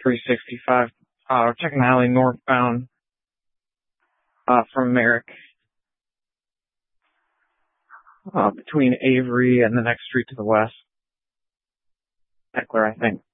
365, checking the alley northbound, from Merrick, between Avery and the next street to the west. Eckler, I think.